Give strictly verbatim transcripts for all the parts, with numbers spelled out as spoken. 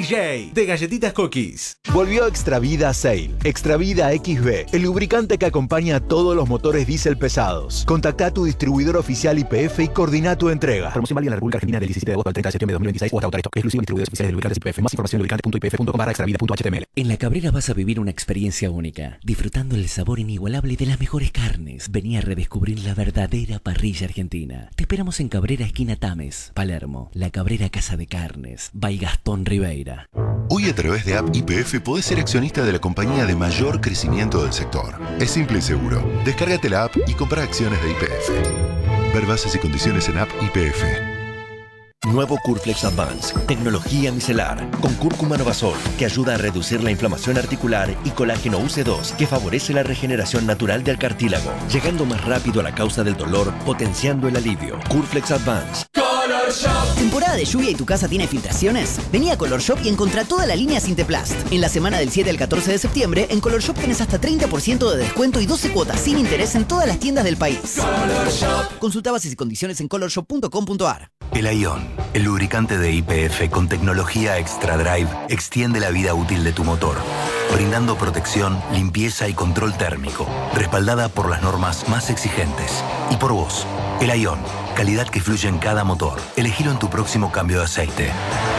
J, de Galletitas Cookies. Volvió Extra Vida Sail. Extra Vida X B, el lubricante que acompaña a todos los motores diésel pesados. Contacta a tu distribuidor oficial Y P F y coordina tu entrega. Promoción válida en la República Argentina del diecisiete de agosto al treinta de septiembre de dos mil veintiséis o hasta agotar esto. Exclusivo en distribuidores oficiales de lubricantes Y P F. Más información en lubricante punto i p f punto com barra extravida punto h t m l. En La Cabrera vas a vivir una experiencia única, disfrutando el sabor inigualable de las mejores carnes. Vení a redescubrir la verdadera parrilla argentina. Te esperamos en Cabrera, esquina Tames, Palermo. La Cabrera Casa de Carnes, by Gastón Ribeira. Hoy a través de App Y P F podés ser accionista de la compañía de mayor crecimiento del sector. Es simple y seguro. Descárgate la app y compra acciones de Y P F. Ver bases y condiciones en App Y P F. Nuevo Curflex Advance, tecnología micelar, con cúrcuma novazol, que ayuda a reducir la inflamación articular, y colágeno U C dos, que favorece la regeneración natural del cartílago, llegando más rápido a la causa del dolor, potenciando el alivio. Curflex Advance. Color Shop. ¿Temporada de lluvia y tu casa tiene filtraciones? Vení a Color Shop y encontrá toda la línea Sinteplast. En la semana del siete al catorce de septiembre, en Color Shop tenés hasta treinta por ciento de descuento y doce cuotas sin interés en todas las tiendas del país. Color Shop. Consulta bases y condiciones en color shop punto com punto a r. El Ion, el lubricante de Y P F con tecnología Extra Drive, extiende la vida útil de tu motor, brindando protección, limpieza y control térmico, respaldada por las normas más exigentes. Y por vos, el Ion, calidad que fluye en cada motor. Elegilo en tu próximo cambio de aceite.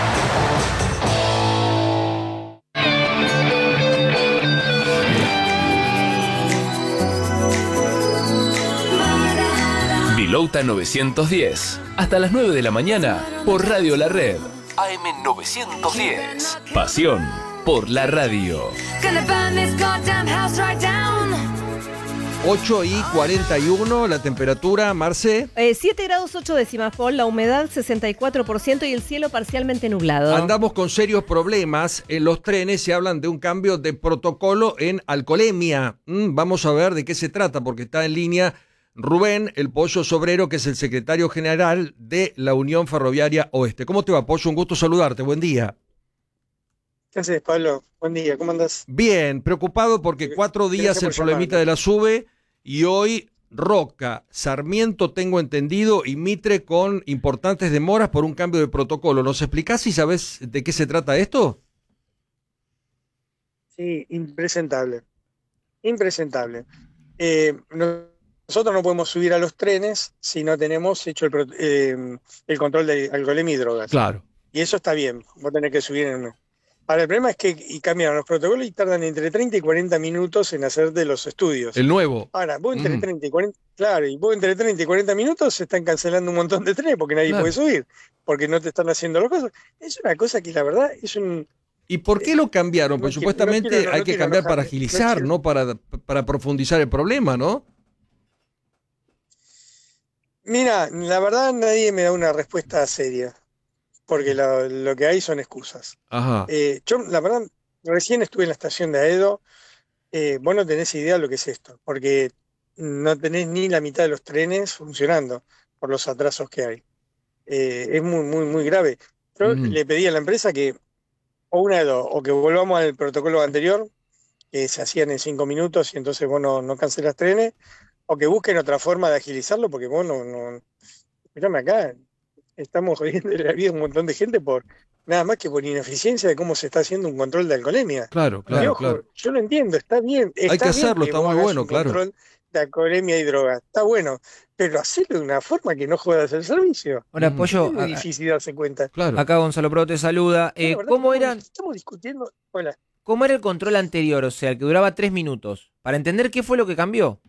Villouta novecientos diez. Hasta las nueve de la mañana por Radio La Red. A M novecientos diez. Pasión por la radio. ocho y cuarenta y uno, la temperatura, Marce. Eh, siete grados ocho décimas, Paul, la humedad sesenta y cuatro por ciento y el cielo parcialmente nublado. Andamos con serios problemas. En los trenes se hablan de un cambio de protocolo en alcoholemia. Mm, vamos a ver de qué se trata, porque está en línea Rubén El Pollo Sobrero, que es el secretario general de la Unión Ferroviaria Oeste. ¿Cómo te va, Pollo? Un gusto saludarte. Buen día. ¿Qué haces, Pablo? Buen día, ¿cómo andás? Bien, preocupado porque cuatro días el problemita de la SUBE y hoy Roca, Sarmiento, tengo entendido, y Mitre con importantes demoras por un cambio de protocolo. ¿Nos explicás si sabés de qué se trata esto? Sí, impresentable. Impresentable. Eh, no... Nosotros no podemos subir a los trenes si no tenemos hecho el, eh, el control de alcoholemia y drogas. Claro. Y eso está bien, vos tenés que subir en uno. Ahora, el problema es que y cambiaron los protocolos y tardan entre treinta y cuarenta minutos en hacerte los estudios. El nuevo. Ahora, vos entre Mm. treinta y cuarenta, claro, y vos entre treinta y cuarenta minutos se están cancelando un montón de trenes porque nadie Claro. puede subir, porque no te están haciendo las cosas. Es una cosa que la verdad es un... ¿Y por qué lo cambiaron? Pues no supuestamente quiero- no hay que quiero cambiar para enojarme, no agilizar, quiero- no para, para profundizar el problema, ¿no? Mira, la verdad nadie me da una respuesta seria, porque lo, lo que hay son excusas. Ajá. Eh, yo, la verdad, recién estuve en la estación de Aedo, eh, vos no tenés idea de lo que es esto, porque no tenés ni la mitad de los trenes funcionando por los atrasos que hay. Eh, es muy, muy, muy grave. Yo Mm. le pedí a la empresa que, o una de dos, o que volvamos al protocolo anterior, que se hacían en cinco minutos y entonces vos no, no cancelás trenes, o que busquen otra forma de agilizarlo, porque vos no... no mirame acá, estamos jodiendo la vida a un montón de gente por nada más que por ineficiencia de cómo se está haciendo un control de alcoholemia. Claro, Y claro, ojo, claro. yo lo entiendo, está bien. Está Hay que bien hacerlo, está vos muy hagas bueno, un claro. control de alcoholemia y droga, está bueno, pero hacerlo de una forma que no jodas el servicio. Ahora, Pollo, Es muy a- difícil darse cuenta. Claro. Acá Gonzalo Pro te saluda. Eh, La verdad ¿Cómo que eran, Estamos discutiendo... Hola. ¿Cómo era el control anterior? O sea, el que duraba tres minutos. Para entender qué fue lo que cambió.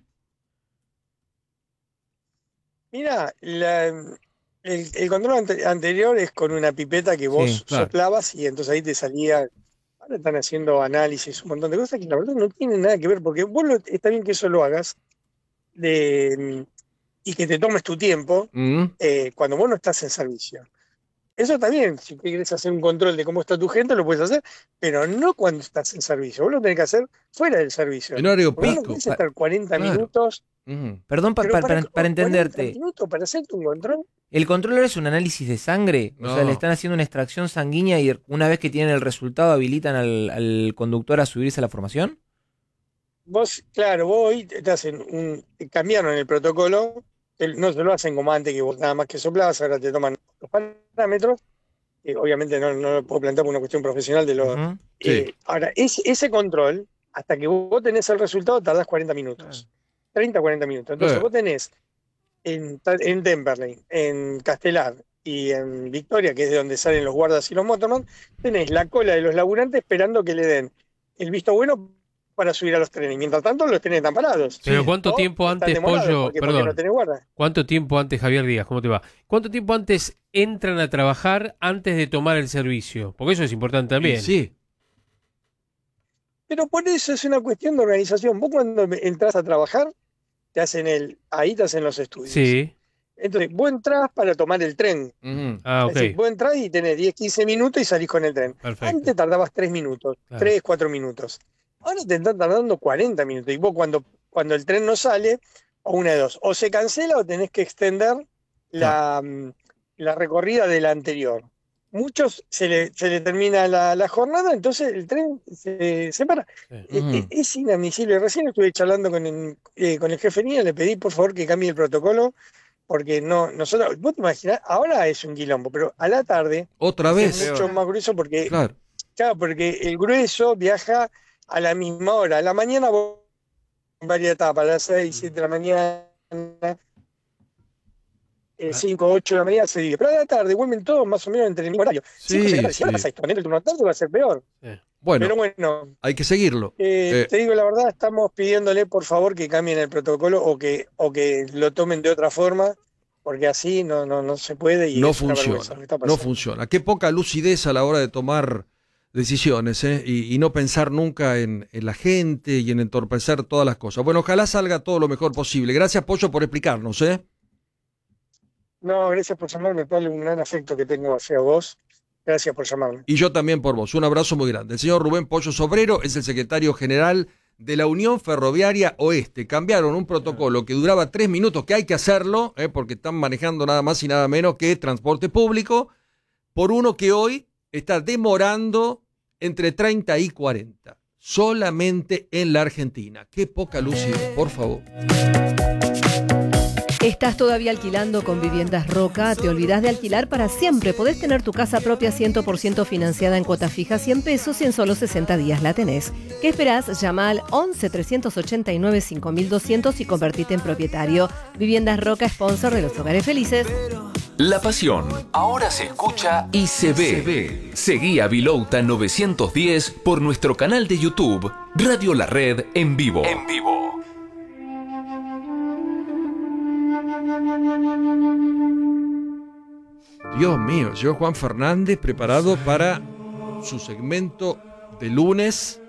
Mira, la, el, el control ante- anterior es con una pipeta que vos Sí, claro. soplabas y entonces ahí te salía. Ahora están haciendo análisis, un montón de cosas que la verdad no tienen nada que ver, porque vos lo- está bien que eso lo hagas de, y que te tomes tu tiempo Mm. eh, cuando vos no estás en servicio. Eso está bien, si querés hacer un control de cómo está tu gente, lo puedes hacer, pero no cuando estás en servicio. Vos lo tenés que hacer fuera del servicio. En horario Vos no pico. podés estar cuarenta Claro. minutos. Mm. Perdón pa- pero pa- para, cuarenta para entenderte. minutos para hacerte un control. ¿El control ahora es un análisis de sangre? O sea, No. le están haciendo una extracción sanguínea y una vez que tienen el resultado habilitan al, al conductor a subirse a la formación. Vos, claro, vos hoy te hacen un, te cambiaron el protocolo, el- no se lo hacen como antes, que vos nada más que soplabas, ahora te toman los parámetros, eh, obviamente no, no lo puedo plantear por una cuestión profesional de lo... Uh-huh. eh, Sí. Ahora, es, ese control, hasta que vos tenés el resultado, tardás cuarenta minutos. treinta, cuarenta minutos. Entonces Eh. vos tenés en, en Temperley, en Castelar y en Victoria, que es de donde salen los guardas y los motorman, tenés la cola de los laburantes esperando que le den el visto bueno para subir a los trenes. Mientras tanto, los trenes están parados. Pero ¿cuánto O tiempo están antes, demorados Pollo, porque- porque perdón, no tenés guarda. cuánto tiempo antes, Javier Díaz, ¿cómo te va? ¿Cuánto tiempo antes entran a trabajar antes de tomar el servicio? Porque eso es importante también. Sí. Pero por eso es una cuestión de organización. Vos cuando entras a trabajar, te hacen el, ahí te hacen los estudios. Sí. Entonces, vos entrás para tomar el tren. Uh-huh. Ah, ok. Es decir, vos entrás y tenés diez, quince minutos y salís con el tren. Perfecto. Antes tardabas tres minutos, Claro. tres, cuatro minutos. Ahora te están tardando cuarenta minutos. Y vos cuando, cuando el tren no sale, o una de dos, o se cancela o tenés que extender la, mm, la recorrida de la anterior. Muchos se le, se le termina la, la jornada, entonces el tren se, se para. Sí. Eh, Ujú. eh, Es inadmisible. Recién estuve charlando con el, eh, con el jefe N I A, le pedí por favor que cambie el protocolo, porque no, nosotros, vos te imaginás, ahora es un quilombo, pero a la tarde Otra vez. es mucho más grueso porque, Claro. claro, porque el grueso viaja a la misma hora. A la mañana vos en varias etapas, a las seis, siete de la mañana, eh, cinco, ocho de la mañana se divide. Pero a la tarde vuelven todos más o menos entre el mismo horario. Sí, cinco, seis de la tarde. Si ahora sí. pasa esto, en el turno tarde va a ser peor. Bueno, Pero bueno, hay que seguirlo. eh, Eh. te digo la verdad, estamos pidiéndole por favor que cambien el protocolo o que, o que lo tomen de otra forma, porque así no, no, no se puede y No es una funciona. vergüenza lo que está No pasando. funciona. Qué poca lucidez a la hora de tomar decisiones, ¿eh? y, y no pensar nunca en, en la gente y en entorpecer todas las cosas. Bueno, ojalá salga todo lo mejor posible. Gracias, Pollo, por explicarnos. ¿eh? No, gracias por llamarme, Pablo, un gran afecto que tengo hacia vos. Gracias por llamarme. Y yo también por vos. Un abrazo muy grande. El señor Rubén Pollo Sobrero es el secretario general de la Unión Ferroviaria Oeste. Cambiaron un protocolo que duraba tres minutos, que hay que hacerlo, ¿eh? porque están manejando nada más y nada menos que transporte público, por uno que hoy está demorando entre treinta y cuarenta. Solamente en la Argentina. Qué poca lucidez, por favor. ¿Estás todavía alquilando con Viviendas Roca? ¿Te olvidás de alquilar para siempre? Podés tener tu casa propia cien por ciento financiada en cuotas fijas cien pesos y en solo sesenta días la tenés. ¿Qué esperás? Llama al once, trescientos ochenta y nueve, cinco mil doscientos y convertite en propietario. Viviendas Roca, sponsor de los hogares felices. La pasión ahora se escucha y se ve. Se ve. Seguí a Vilouta novecientos diez por nuestro canal de YouTube, Radio La Red en vivo. En vivo. Dios mío, llegó Juan Fernández preparado para su segmento de lunes.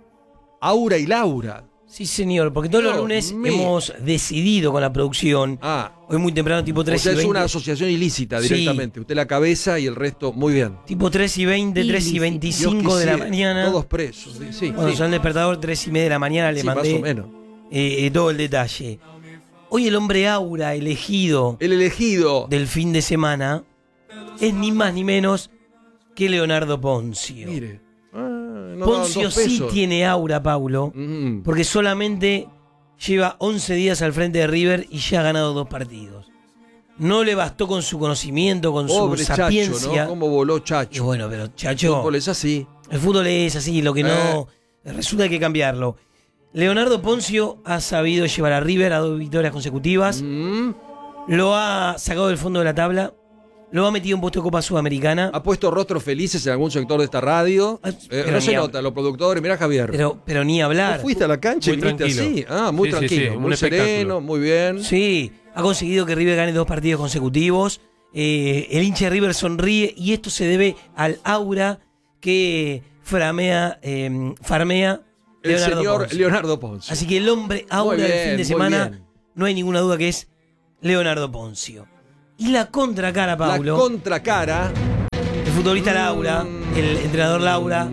Aura y Laura. Sí, señor, porque todos los Dios lunes mío. hemos decidido con la producción. Ah, Hoy muy temprano, tipo o tres sea, y es veinte. una asociación ilícita Sí. directamente. Usted la cabeza y el resto, muy bien. Tipo tres y veinte, tres y veinticinco de la Dios quisiera, mañana. Todos presos. Sí, sí, Cuando sí. son el despertador, tres y media de la mañana, le Sí, más mandé o menos. eh, eh, todo el detalle. Hoy el hombre aura elegido. El elegido. Del fin de semana es ni más ni menos que Leonardo Ponzio. Mire. Ah, no Ponzio daban dos sí pesos. tiene aura, Paulo, Mm. porque solamente lleva once días al frente de River y ya ha ganado dos partidos. No le bastó con su conocimiento, con Pobre su Chacho, sapiencia. ¿no? Cómo voló Chacho. Y bueno, pero El Chacho, fútbol es así. el fútbol es así, lo que no... Resulta que hay que cambiarlo. Leonardo Ponzio ha sabido llevar a River a dos victorias consecutivas. Mm. Lo ha sacado del fondo de la tabla. Lo ha metido en puesto de Copa Sudamericana. Ha puesto rostros felices en algún sector de esta radio. Eh, pero no se ni hab- nota, los productores. Mirá, Javier. Pero, pero ni hablar. ¿No fuiste a la cancha Muy y viniste tranquilo. así? Ah, muy Sí, sí, tranquilo. sí, un muy espectáculo. sereno, muy bien. Sí, ha conseguido que River gane dos partidos consecutivos. Eh, el hincha de River sonríe y esto se debe al aura que framea, eh, farmea El Leonardo señor Ponzio. Leonardo Ponzio. Así que el hombre aura Muy del bien, fin de muy semana, bien. no hay ninguna duda que es Leonardo Ponzio. Y la contracara, Paulo, La contracara. el futbolista Laura, el entrenador Laura,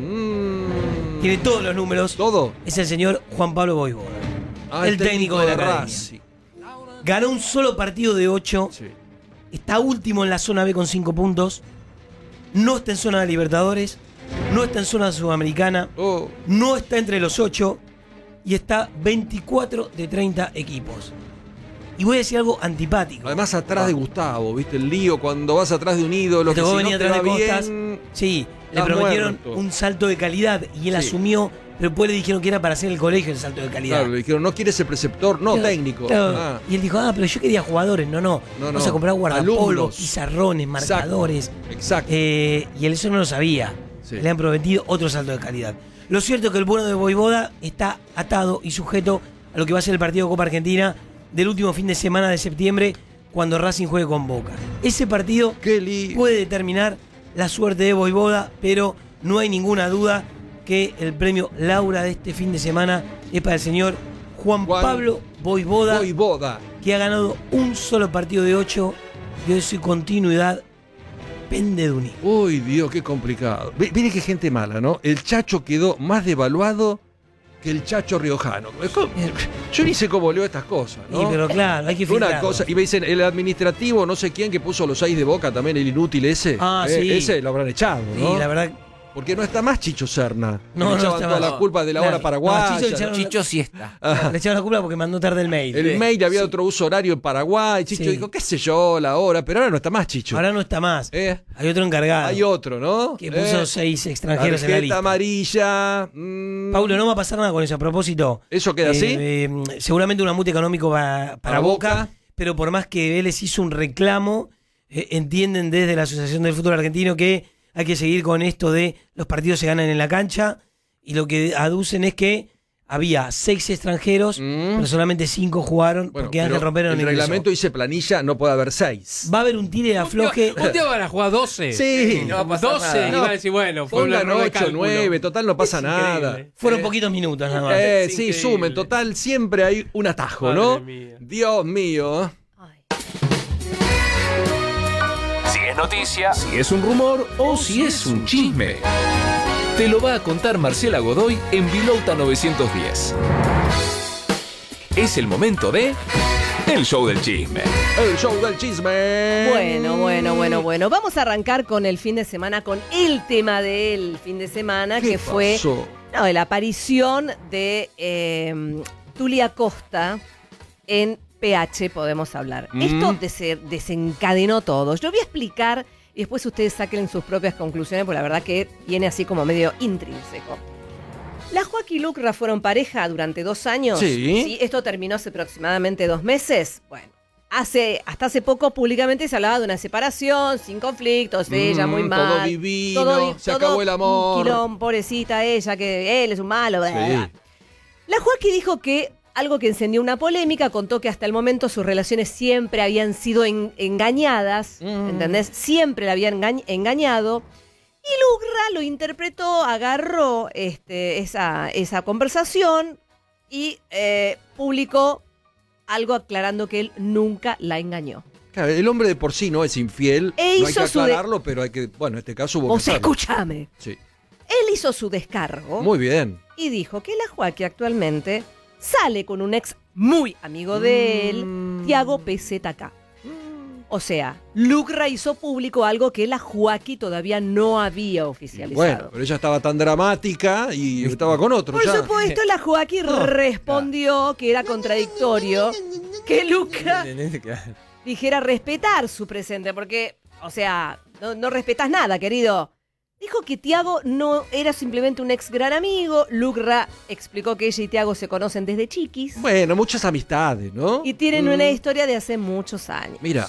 Mm. tiene todos los números. Todo. Es el señor Juan Pablo Boivoda, Ah, el técnico de la academia. Racing. Ganó un solo partido de ocho. Sí. Está último en la zona B con cinco puntos. No está en zona de Libertadores. No está en zona sudamericana. Oh. No está entre los ocho. Y está veinticuatro de treinta equipos. Y voy a decir algo antipático. Además, atrás de Gustavo, ¿viste? El lío cuando vas atrás de un ídolo. Te que si venía no te atrás de va Costas. bien, Sí, le estás prometieron muerto. un salto de calidad y él Sí. asumió, pero después le dijeron que era para hacer el colegio el salto de calidad. Claro, le dijeron, no quieres ser preceptor, no Claro, técnico. claro. Ah. Y él dijo, ah, pero yo quería jugadores. No, no. No, Vamos no. a comprar guardapolvos, Alumnos. pizarrones, marcadores. Exacto. Eh, y él eso no lo sabía. Sí. Le han prometido otro salto de calidad. Lo cierto es que el bueno de Voivoda está atado y sujeto a lo que va a ser el partido de Copa Argentina del último fin de semana de septiembre, cuando Racing juegue con Boca. Ese partido puede determinar la suerte de Voivoda, pero no hay ninguna duda que el premio Laura de este fin de semana es para el señor Juan, Juan Pablo Voivoda, Voivoda, que ha ganado un solo partido de ocho y de su continuidad pende de un hilo. Uy, Dios, qué complicado. V- Mire qué gente mala, ¿no? El Chacho quedó más devaluado que el Chacho riojano. Es como- Yo ni sé cómo leo estas cosas, ¿no? Sí, pero claro, hay que Una filtrarlo. cosa, y me dicen, el administrativo, no sé quién, que puso los seis de Boca también, el inútil ese. Ah, eh, sí. Ese lo habrán echado, ¿no? Sí, la verdad. Porque no está más Chicho Serna. No, Le no echaban está todas más. las culpas de la Claro. hora paraguaya. No, a Chicho le echaron- Chicho siesta. Ah. Le echaron la culpa porque mandó tarde el mail. El mail había otro uso horario en Paraguay. Chicho Sí. dijo, qué sé yo, la hora, pero ahora no está más Chicho. Ahora no está más. Eh, Hay otro encargado. Hay otro, ¿no? Que puso Eh, seis extranjeros en la tarjeta lista. amarilla. mm, Paulo, no va a pasar nada con eso. A propósito. ¿Eso queda eh, así? eh, seguramente una multa económica va- para, Para Boca, Boca. pero por más que Vélez hizo un reclamo, eh, entienden desde la Asociación del Fútbol Argentino que hay que seguir con esto de los partidos se ganan en la cancha, y lo que aducen es que había seis extranjeros, pero solamente cinco jugaron Mm. Bueno, porque pero Ángel Romero no el ingresó. reglamento dice planilla, no puede haber seis. Va a haber un tire de afloje. Un día van a jugar doce. Sí. No va a pasar doce nada. y No. van a decir, bueno, fue un Pongan error de ocho, cálculo. nueve, total no pasa Es nada. increíble. Fueron Eh, poquitos minutos nada más. Eh, Es sí, increíble. sumen, total, siempre hay un atajo, Madre ¿no? mía. Dios mío. Si es noticia, si es un rumor o si es un chisme. Te lo va a contar Marcela Godoy en Vilouta novecientos diez. Es el momento de El Show del Chisme. El show del chisme. Bueno, bueno, bueno, bueno. Vamos a arrancar con el fin de semana, con el tema del fin de semana, ¿Qué que fue pasó? no, de la aparición de eh, Tulia Costa en P H, podemos hablar. Mm. Esto des- desencadenó todo. Yo voy a explicar y después ustedes saquen sus propias conclusiones, porque la verdad que viene así como medio intrínseco. La Joaquín y Lucra fueron pareja durante dos años. Sí. Esto terminó hace aproximadamente dos meses. Bueno, hace, hasta hace poco públicamente se hablaba de una separación, sin conflictos, ella muy Mm, mal. todo divino, todo di- se todo acabó el amor. un quilombo, pobrecita ella, que él es un malo. bla, bla, Sí. bla. La Joaquín dijo que algo que encendió una polémica, contó que hasta el momento sus relaciones siempre habían sido en- engañadas, Mm. ¿entendés? Siempre la habían engañ- engañado. Y Lucra lo interpretó, agarró este, esa, esa conversación y eh, publicó algo aclarando que él nunca la engañó. Claro, el hombre de por sí no es infiel. E no hay hizo que su de- aclararlo, pero hay que. Bueno, en este caso hubo Vos que hacerlo. escúchame. Sí. Él hizo su descargo Muy bien. y dijo que la Joaquín actualmente sale con un ex muy amigo de él, Tiago P Z K. O sea, Lucra hizo público algo que la Joaquín todavía no había oficializado. Bueno, pero ella estaba tan dramática y estaba con otro Por ya. supuesto, la Joaquín No. respondió que era contradictorio que Lucra dijera respetar su presente, porque, o sea, no, no respetas nada, querido. Dijo que Tiago no era simplemente un ex gran amigo. Lucra explicó que ella y Tiago se conocen desde chiquis Bueno, muchas amistades, ¿no? y tienen Mm. una historia de hace muchos años. Mira,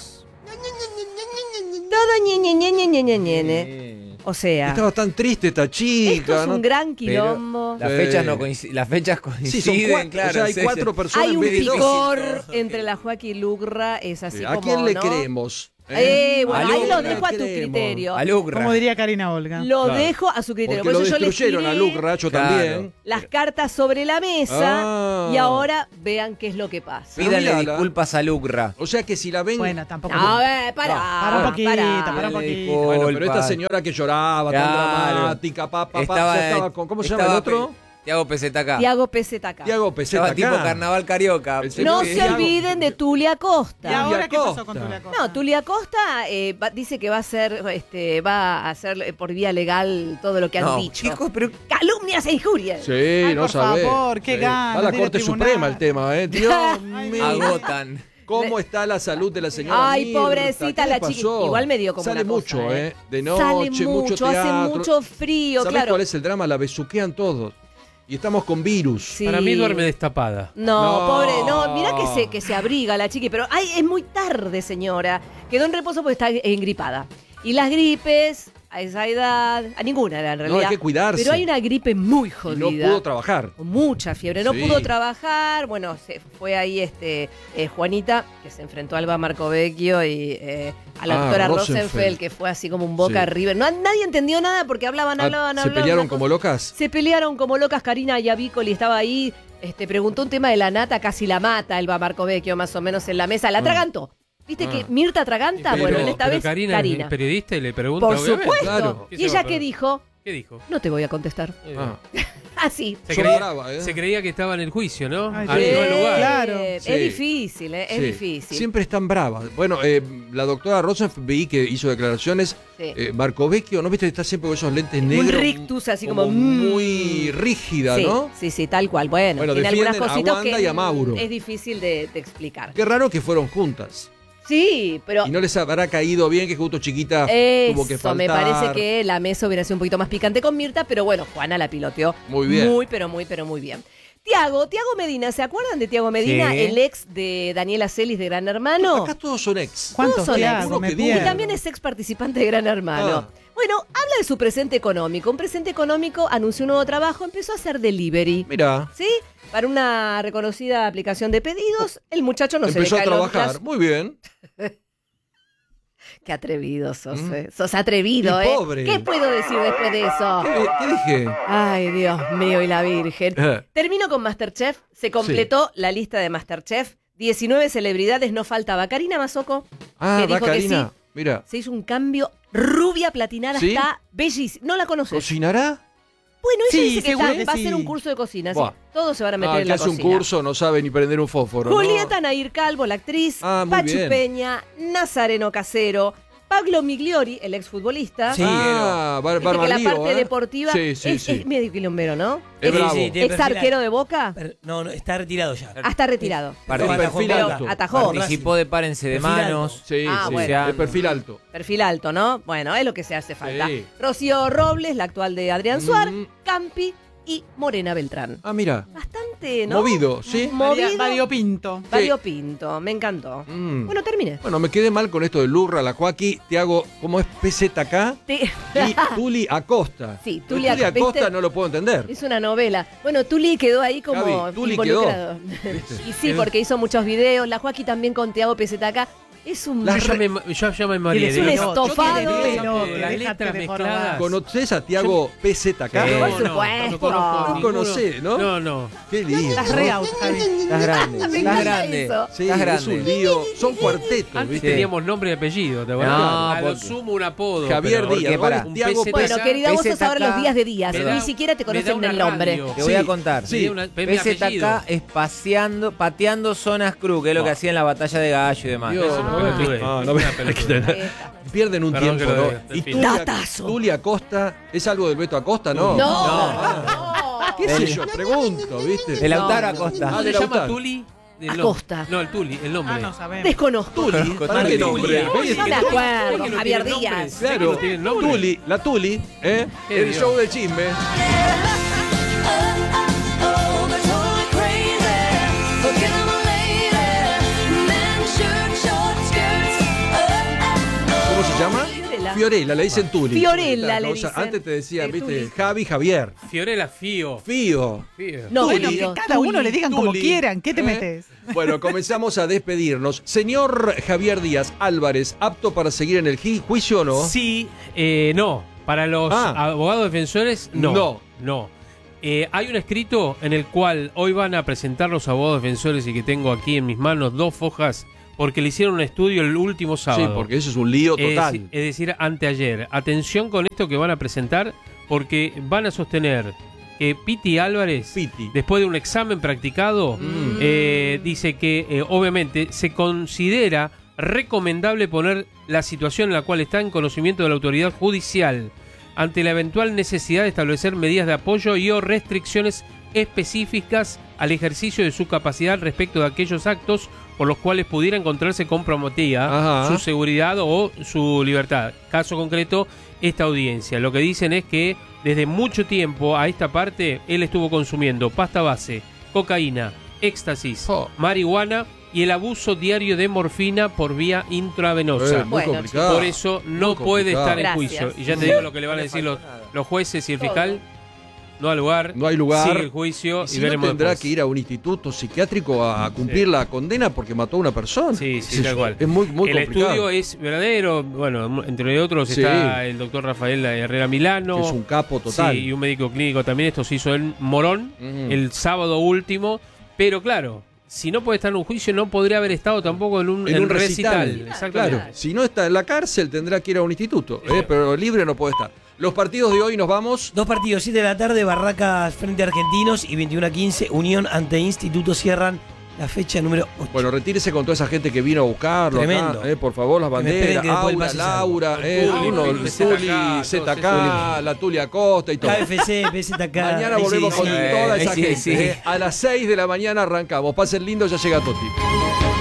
Todo ñe, ñe, ñe, ñe, ñe, ñe, ñe. O sea, estaba tan triste esta chica. esto es ¿no? un gran quilombo. Las Sí. fechas no coinciden, las fechas Sí, coinciden, son cuatro. claro. o sea, hay sí, cuatro sí. personas Hay en un vez de dos. picor entre la Joaquín y Lucra, es así ¿A como, quién le ¿no? creemos? Eh, bueno, ¿A ahí lo Lucra dejo a tu creemos? criterio. A Lucra. Como diría Karina Olga. Lo Claro. dejo a su criterio. Porque Por lo eso yo les destruyeron a tiré Lucra, yo Claro. también. las cartas sobre la mesa Ah. y ahora vean qué es lo que pasa. Pero Pídale mírala. disculpas a Lucra. O sea que si la ven. Bueno, tampoco. A ver, para, Para un poquito, para. para un Dale poquito. disculpas. Bueno, pero esta señora que lloraba, tan Claro. dramática, pa, pa, pa, Estaba, ya estaba con. ¿Cómo se llama estaba el otro? Pe- Tiago P Z K. Tiago P Z K. Tiago P Z Estaba K. tipo carnaval carioca. El señor No que- se Tiago- olviden de Tulia Costa. ¿Y ahora qué pasó Costa. con Tulia Costa? No, Tulia Costa eh, va- dice que va a hacer, este, va a hacer eh, por vía legal todo lo que han No, dicho. chicos, pero Calumnias e injurias. Sí, Ay, no por sabés. favor, qué Sí. ganas Va a la de ir Corte al tribunal. Suprema el tema, ¿eh? Dios Ay, mío. agotan. ¿Cómo está la salud de la señora Ay, Mirta? pobrecita ¿Qué la le chiquita. pasó? Igual me dio como Sale una cosa, mucho, ¿eh? ¿eh? De noche, Sale mucho mucho, hace teatro. mucho frío, ¿Sabés claro. cuál es el drama? La besuquean todos. Y estamos con virus. Sí. Para mí duerme destapada. No, No. pobre, no, mirá que se, que se abriga la chiqui, pero ay, es muy tarde, señora. Quedó en reposo porque está engripada. Y las gripes, a esa edad, a ninguna edad en No, realidad. hay que cuidarse. Pero hay una gripe muy Y jodida. no pudo trabajar. Con mucha fiebre, no Sí. pudo trabajar. Bueno, se fue ahí este eh, Juanita, que se enfrentó a Alba Marcovecchio y eh, a la Ah, doctora Rosenfeld. Rosenfeld, que fue así como un Boca Sí. River. No, nadie entendió nada porque hablaban, Ah, hablaban, ¿Se hablaban. pelearon una como cosa- locas? Se pelearon como locas. Karina Yavicoli estaba ahí, este, preguntó un tema de la nata, casi la mata Alba Marcovecchio más o menos en la mesa. La Ah. atragantó. ¿Viste Ah. que Mirta atraganta? Pero- bueno, en esta pero vez Karina, Karina. es periodista y le pregunta. Por obviamente. supuesto. Claro. ¿Qué ¿Y se va ella a qué perder? dijo? ¿Qué dijo? No te voy a contestar. Ah. Así. Se, Son creía, brava, ¿eh? se creía que estaba en el juicio, ¿no? Ay, Ah, sí. no, el lugar. Claro. Es Sí. difícil, ¿eh? es Sí. difícil. Siempre están bravas. Bueno, eh, la doctora Rosenfeld vi que hizo declaraciones. Sí. Eh, Marcovecchio, ¿no viste que está siempre con esos lentes Muy negros? rictus, así como, mm. muy rígida, sí, ¿no? Sí, sí, tal cual. Bueno, Bueno, tiene algunas defienden a cositas Wanda que y a Mauro. es difícil de, de explicar. Qué raro que fueron juntas. Sí, pero Y no les habrá caído bien que justo chiquita tuvo que eso, faltar. me parece que la mesa hubiera sido un poquito más picante con Mirta, pero bueno, Juana la piloteó Muy bien. muy, pero muy, pero muy bien. Tiago, Tiago Medina, ¿se acuerdan de Tiago Medina? Sí. El ex de Daniela Celis de Gran Hermano. Acá todos son ex. ¿Cuántos Todos son Tiago? ex. Me Uno que Y pierdo. también es ex participante de Gran Hermano. Ah. Bueno, habla de su presente económico. Un presente económico, anunció un nuevo trabajo, empezó a hacer delivery. Mira, ¿Sí? Para una reconocida aplicación de pedidos, el muchacho no empezó se a le cae trabajar. Muy bien. Qué atrevido sos, Mm. eh. Sos atrevido, Y ¿eh? pobre. ¿Qué puedo decir después de eso? ¿Qué, qué dije? Ay, Dios mío y la Virgen. Eh. Termino con Masterchef. Se completó la lista de Masterchef. diecinueve celebridades, no faltaba. Karina Mazzocco, Ah, que va dijo que Karina. sí. Mira, Se hizo un cambio. Rubia platinada, ¿Sí? está bellísima. ¿No la conoces? ¿cocinará? Bueno, ella Sí, dice que seguro está- que va a sí. hacer un curso de cocina. Sí. Buah. Todos se van a meter Ah, en que la hace un cocina. curso, no sabe ni prender un fósforo. ¿no? Julieta Nair Calvo, la actriz. Ah, muy Pachu bien. Peña, Nazareno Casero. Pablo Migliori, el exfutbolista. Sí. Ah, bar, Viste que la Barbalío, parte ¿eh? deportiva Sí, sí, es, sí. es medio quilombero, ¿no? Es Es, bravo. Sí, sí, tiene ex perfil- arquero de Boca. per- No, no, está retirado ya. Ah, está retirado. Parti- Con perfil Pero alto. atajó. Participó de Párense de Perfil alto. Manos. Sí, Ah, sí. bueno. De perfil alto. Perfil alto, ¿no? Bueno, es lo que se hace falta. Sí. Rocío Robles, la actual de Adrián Suar, Mm. Campi y Morena Beltrán. Ah, mira. Bastante, ¿no? Movido, ¿sí? Movido. María- Mario Pinto. Vario Pinto, me encantó. Mm. Bueno, terminé. Bueno, me quedé mal con esto de Lurra, la Joaquí. Te hago, ¿cómo es P Z K? Te- Y Tuli Acosta. Sí, Pero Tuli Ac- Acosta ¿viste? no lo puedo entender. Es una novela. Bueno, Tuli quedó ahí como Gaby, Tuli involucrado. ¿Viste? Y sí, porque hizo muchos videos. La Joaquí también con Tiago P Z K. Es un... Las Yo ya me, yo ya me mareé. Es un de- no, estofado. yo te digo, No, las déjate letras de mezcladas. jorobar. ¿Conoces a Tiago P Z K? Sí. Por No, supuesto. no, no conozco No ninguno. conocés, ¿no? No, no. Qué lío. Estás ¿no? re out, Javi. Estás grande. Me Estás encanta grande. eso. Sí, Estás es grande. un lío. Son cuartetos, Antes ¿viste? teníamos nombre y apellido, ¿te acuerdas? No, A lo porque- sumo un apodo. Javier pero- Díaz, ¿Por qué? Pará. ¿no? Tiago Un P Z K. Bueno, querida, vos sos P Z K, ahora los días de días. me da- Ni siquiera te me da conocen una el nombre. radio. Te voy Sí. a contar. Sí. Me da una- mi P Z apellido. K es paseando, pateando zonas cruz, que es lo que hacía en la batalla de Gallo y demás. Dios, Eso es no, una pelotudez. no, no me- Una pelotudez. Ahí está. Pierden un Perdón tiempo, que lo ¿no? diga, Y Delfín. Tulia, Datazo. Tulia Acosta, ¿es algo del Beto Acosta? No. No. ¿Qué sé Del- yo? Pregunto, ¿viste? De Lautaro No, no, Acosta. Ah, ¿Cómo de se llama Lautaro. Tuli? El Acosta. nombre. No, el Tuli, el nombre. Ah, no sabemos. Desconozco. Tuli, ¿para qué Tuli. nombre? Tuli. Oye, No me Tuli- acuerdo, Tuli no Javier tiene nombre. Díaz. Sé que Claro, no tiene nombre. Tuli, la Tuli, ¿eh? Qué El Dios. show del chisme. ¿Cómo se llama? Fiorella. Fiorella, le dicen Tuli. Fiorella La le cosa- dicen. Antes te decían, Eh, viste, Tuli. Javi, Javier. Fiorella Fío. Fío. Fío. No, Tuli. Bueno, Fío. que cada uno le digan como Tuli, quieran. ¿Qué te ¿eh? metes? Bueno, comenzamos a despedirnos. Señor Javier Díaz Álvarez, ¿apto para seguir en el ju- juicio o no? Sí, eh, no. Para los Ah. abogados defensores, no. No. No. Eh, hay un escrito en el cual hoy van a presentar los abogados defensores y que tengo aquí en mis manos dos hojas porque le hicieron un estudio el último sábado. Sí, porque eso es un lío Es total. decir, es decir, anteayer. Atención con esto que van a presentar porque van a sostener que Piti Álvarez, Piti. después de un examen practicado, Mm. eh, dice que eh, obviamente se considera recomendable poner la situación en la cual está en conocimiento de la autoridad judicial ante la eventual necesidad de establecer medidas de apoyo y o restricciones específicas al ejercicio de su capacidad respecto de aquellos actos por los cuales pudiera encontrarse comprometida Ajá. su seguridad o su libertad. Caso concreto, esta audiencia. Lo que dicen es que desde mucho tiempo a esta parte él estuvo consumiendo pasta base, cocaína, éxtasis, Oh. marihuana y el abuso diario de morfina por vía intravenosa. Eh, muy Bueno, complicado. Por eso no Muy puede complicado. estar en Gracias. juicio. Y ya te digo lo que le van a decir los, los jueces y el fiscal. No hay lugar. No hay lugar. Sigue el juicio Y y, si no, veremos tendrá después. que ir a un instituto psiquiátrico a cumplir Sí. la condena porque mató a una persona. Sí, sí, Es- tal cual. Es muy, muy el complicado. estudio es verdadero. Bueno, entre otros Sí. está el doctor Rafael Herrera Milano. Que es un capo total. Sí, y un médico clínico también. Esto se hizo en Morón Ujú. el sábado último. Pero claro, si no puede estar en un juicio, no podría haber estado tampoco en un, En en un recital. Exactamente. Claro, si no está en la cárcel tendrá que ir a un instituto, ¿eh? Pero libre no puede estar. Los partidos de hoy nos vamos. Dos partidos, siete de la tarde, Barracas frente a Argentinos y veintiuno a quince, Unión ante Instituto cierran la fecha número ocho. Bueno, retírese con toda esa gente que vino a buscarlo Tremendo. acá, eh, por favor, las Que me esperen banderas, que después el Aura, pase Laura, salga. eh, Tuli, uno, Tuli, Tuli, Z K, Z K, la Tulia Costa y todo. K F C, P Z K. Mañana volvemos con sí, toda sí, esa sí, gente. sí. eh. A las seis de la mañana arrancamos. Pasen lindo, ya llega Toti.